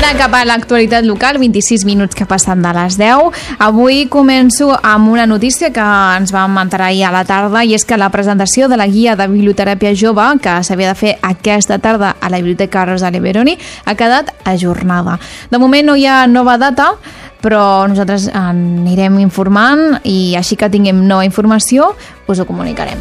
ara cap a l'actualitat local, 26 minuts que passen de les 10. Avui començo amb una notícia que ens vam enterar ahir a la tarda, i és que la presentació de la guia de biblioteràpia jove, que s'havia de fer aquesta tarda a la Biblioteca Rosa Leveroni, ha quedat ajornada. De moment no hi ha nova data, però nosaltres anirem informant i així que tinguem nova informació us ho comunicarem.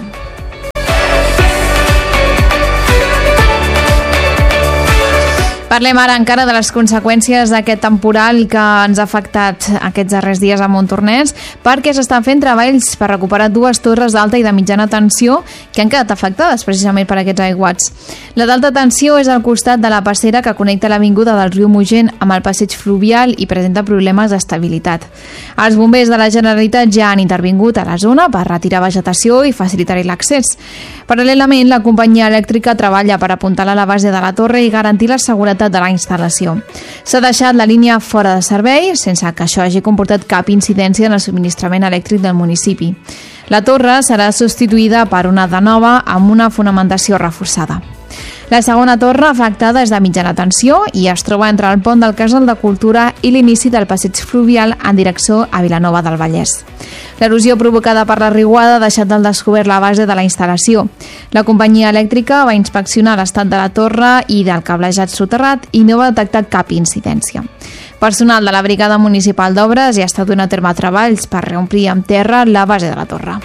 Parlem ara encara de les conseqüències d'aquest temporal que ens ha afectat aquests darrers dies a Montornès, perquè s'estan fent treballs per recuperar dues torres d'alta i de mitjana tensió que han quedat afectades precisament per aquests aiguats. La d'alta tensió és al costat de la passera que connecta l'avinguda del riu Mogent amb el passeig fluvial i presenta problemes d'estabilitat. Els bombers de la Generalitat ja han intervingut a la zona per retirar vegetació i facilitar-hi l'accés. Paral·lelament, la companyia elèctrica treballa per apuntalar la base de la torre i garantir la seguretat de la instal·lació. S'ha deixat la línia fora de servei sense que això hagi comportat cap incidència en el subministrament elèctric del municipi. La torre serà substituïda per una de nova amb una fonamentació reforçada. La segona torre afectada és de mitjana tensió i es troba entre el pont del Casal de Cultura i l'inici del passeig fluvial en direcció a Vilanova del Vallès. L'erosió provocada per la riuada ha deixat al descobert la base de la instal·lació. La companyia elèctrica va inspeccionar l'estat de la torre i del cablejat soterrat i no va detectar cap incidència. Personal de la Brigada Municipal d'Obres ja està donant a terme treballs per reomplir amb terra la base de la torre.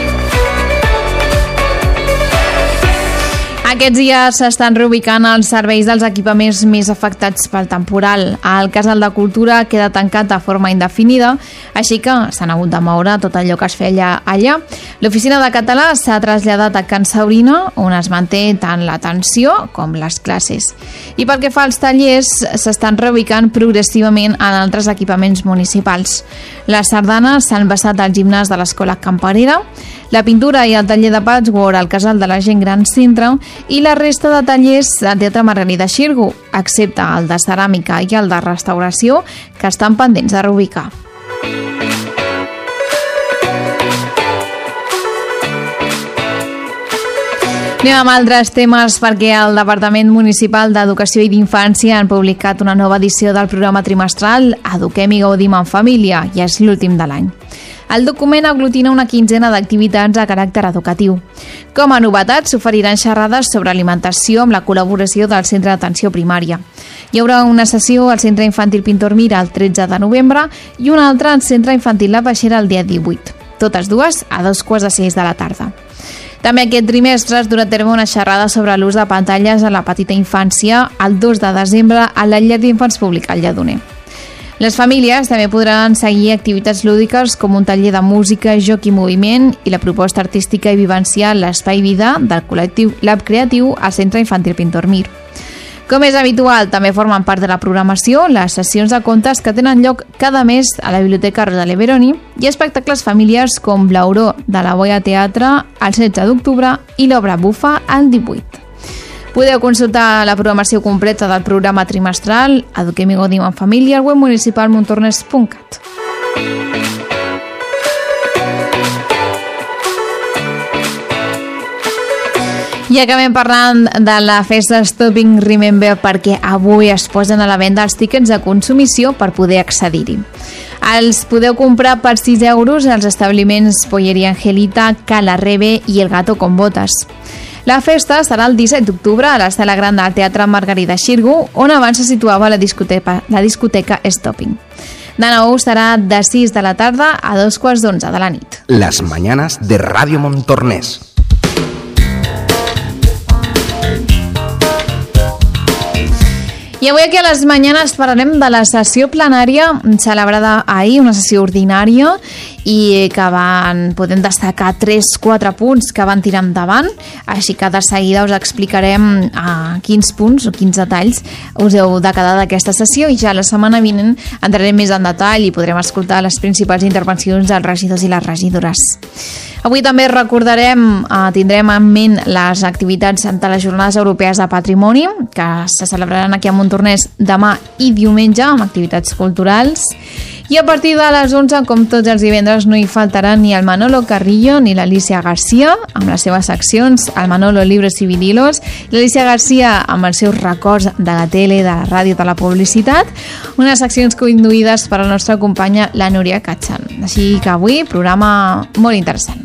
Aquests dies s'estan reubicant els serveis dels equipaments més afectats pel temporal. El Casal de Cultura queda tancat de forma indefinida, així que s'han hagut de moure tot allò que es feia allà. L'oficina de català s'ha traslladat a Can Saurina, on es manté tant l'atenció com les classes. I pel que fa als tallers, s'estan reubicant progressivament en altres equipaments municipals. Les sardanes s'han basat al gimnàs de l'Escola Camperera, la pintura i el taller de patchwork al Casal de la Gent Gran Centre i la resta de tallers al Teatre Margarida Xirgu, excepte el de ceràmica i el de restauració, que estan pendents de reubicar. Anem amb altres temes perquè el Departament Municipal d'Educació i d'Infància han publicat una nova edició del programa trimestral Eduquem i Gaudim en Família, i és l'últim de l'any. El document aglutina una quinzena d'activitats a caràcter educatiu. Com a novetat, s'oferiran xerrades sobre alimentació amb la col·laboració del Centre d'Atenció Primària. Hi haurà una sessió al Centre Infantil Pintor Mir el 13 de novembre i una altra al Centre Infantil La Baixera el dia 18. Totes dues a 5:45 de la tarda. També aquest trimestre es durà a terme una xerrada sobre l'ús de pantalles a la petita infància el 2 de desembre a la llar d'infants pública al Lledoner. Les famílies també podran seguir activitats lúdiques com un taller de música, joc i moviment i la proposta artística i vivencial L'Espai Vida del col·lectiu Lab Creatiu al Centre Infantil Pintor Mir. Com és habitual, també formen part de la programació les sessions de contes que tenen lloc cada mes a la Biblioteca Rosa Leveroni i espectacles familiars com Blauró de la Boia Teatre el 16 d'octubre i l'Obra Bufa el 18. Podeu consultar la programació completa del programa trimestral Eduquem i Gaudim en Família al web municipal montornès.cat. I acabem parlant de la festa Stopping Remember perquè avui es posen a la venda els tíquets de consumició per poder accedir-hi. Els podeu comprar per 6 euros als establiments Polleria Angelita, Cala Rebe i El Gato con Botas. La festa serà el 17 d'octubre a la Sala Gran del Teatre Margarida Xirgu, on abans se situava la discoteca Stopping. De nou serà de 6 de la tarda a 11:15 de la nit. Las mañanas de Radio Montornès. I avui aquí a les Mañanes parlarem de la sessió plenària celebrada ahir, una sessió ordinària, i que podem destacar 3-4 punts que van tirar endavant, així que de seguida us explicarem quins punts o quins detalls us heu de quedar d'aquesta sessió, i ja la setmana vinent entrarem més en detall i podrem escoltar les principals intervencions dels regidors i les regidores. Avui també tindrem en ment les activitats de les Jornades Europees de Patrimoni, que se celebraran aquí a Montornès demà i diumenge amb activitats culturals. I a partir de les 11, com tots els divendres, no hi faltarà ni el Manolo Carrillo ni l'Alicia Garcia, amb les seves seccions, el Manolo Libros y Vinilos, l'Alicia Garcia amb els seus records de la tele, de la ràdio, de la publicitat, unes seccions conduïdes per la nostra companya, la Núria Catxan. Així que avui, programa molt interessant.